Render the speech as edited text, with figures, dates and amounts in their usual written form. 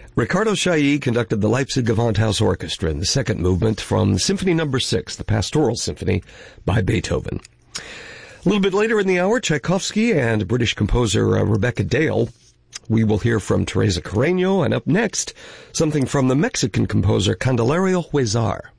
Ricardo Chailly conducted the Leipzig Gewandhaus Orchestra in the second movement from Symphony No. 6, the Pastoral Symphony by Beethoven. A little bit later in the hour, Tchaikovsky and British composer Rebecca Dale. We will hear from Teresa Carreño, and up next, something from the Mexican composer Candelario Huizar.